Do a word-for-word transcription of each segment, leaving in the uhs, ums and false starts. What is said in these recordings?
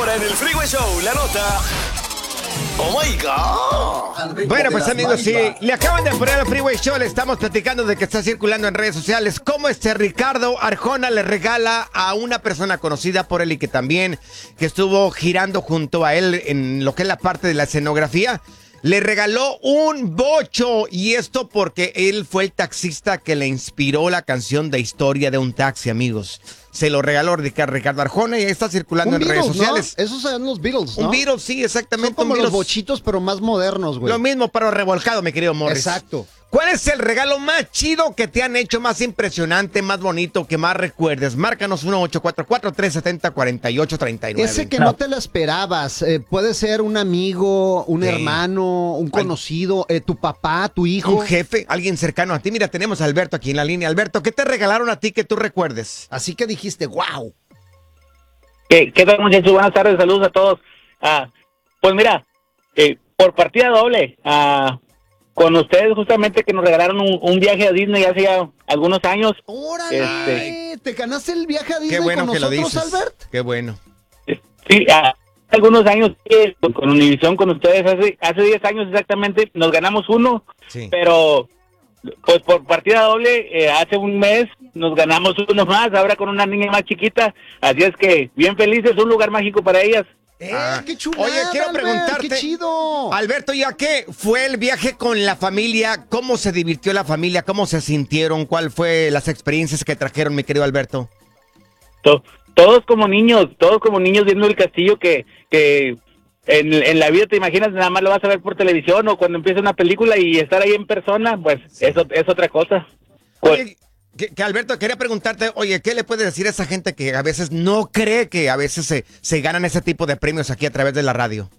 Ahora en el Freeway Show, la nota. Oh my God. Bueno, pues amigos, sí, le acaban de poner al Freeway Show, le estamos platicando de que está circulando en redes sociales cómo este Ricardo Arjona le regala a una persona conocida por él y que también que estuvo girando junto a él en lo que es la parte de la escenografía. Le regaló un bocho, y esto porque él fue el taxista que le inspiró la canción de Historia de un taxi, amigos. Se lo regaló Ricardo Arjona y ahí está circulando en Beatles, redes sociales. ¿no? Esos eran los Beatles, ¿no? Un Beatles, sí, exactamente. Son como un los Beatles. bochitos, pero más modernos, güey. Lo mismo, pero revolcado, mi querido Morris. Exacto. ¿Cuál es el regalo más chido que te han hecho, más impresionante, más bonito, que más recuerdes? Márcanos uno ocho cuatro cuatro, tres siete cero, cuatro ocho tres nueve. Ese que no te lo esperabas. Eh, puede ser un amigo, un Sí. hermano, un conocido, eh, tu papá, tu hijo. Un jefe, alguien cercano a ti. Mira, tenemos a Alberto aquí en la línea. Alberto, ¿qué te regalaron a ti que tú recuerdes? Así que dijiste, wow. ¿Qué, qué tal, muchachos? Buenas tardes, saludos a todos. Ah, pues mira, eh, por partida doble, ah, con ustedes justamente que nos regalaron un, un viaje a Disney hace ya algunos años. ¡Órale! Este- ¿Te ganaste el viaje a Qué Disney bueno con que lo nosotros, dices. Albert? Qué bueno. Sí, ah, algunos años eh, con Univisión, con ustedes, hace hace diez años exactamente, nos ganamos uno, Sí. pero pues por partida doble, eh, hace un mes nos ganamos uno más, ahora con una niña más chiquita, así es que bien felices, un lugar mágico para ellas. ¡Eh, Ah. qué chulada, Oye, quiero Albert! preguntarte, ¡Qué chido! Alberto, ¿ya qué fue el viaje con la familia? ¿Cómo se divirtió la familia? ¿Cómo se sintieron? ¿Cuál fue las experiencias que trajeron, mi querido Alberto? To- todos como niños, todos como niños viendo el castillo que, que en, en la vida te imaginas, nada más lo vas a ver por televisión o cuando empieza una película y estar ahí en persona, pues eso es otra cosa. Pues, Oye, que, que Alberto, quería preguntarte, oye, ¿qué le puedes decir a esa gente que a veces no cree que a veces se, se ganan ese tipo de premios aquí a través de la radio?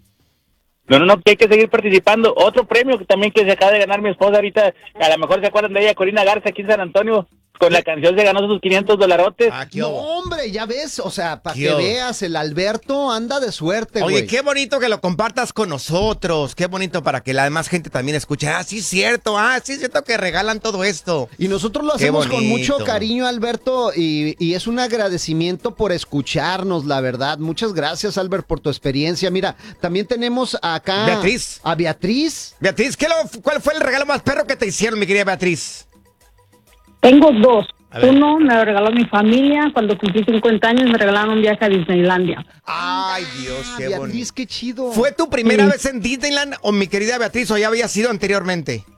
no, no, no, que hay que seguir participando. Otro premio que también que se acaba de ganar mi esposa ahorita, a lo mejor se acuerdan de ella, Corina Garza, aquí en San Antonio, con la canción se ganó sus quinientos dolarotes. Ah, qué No, obo. hombre, ya ves, o sea, para ¿Qué que hubo? veas, el Alberto anda de suerte, güey. Oye, qué bonito que lo compartas con nosotros, qué bonito para que la demás gente también escuche. Ah, sí es cierto, ah, sí es cierto que regalan todo esto. Y nosotros lo Qué hacemos con mucho bonito. cariño, Alberto, y, y es un agradecimiento por escucharnos, la verdad. Muchas gracias, Albert, por tu experiencia. Mira, también tenemos acá Beatriz. a Beatriz. Beatriz, ¿qué lo- ¿cuál fue el regalo más perro que te hicieron, mi querida Beatriz? Tengo dos. A ver. Uno me lo regaló mi familia. Cuando cumplí cincuenta años me regalaron un viaje a Disneylandia. Ay, Dios, Ah, qué Beatriz, bonito. qué chido. ¿Fue tu primera Sí. vez en Disneyland o mi querida Beatriz o ya había sido anteriormente?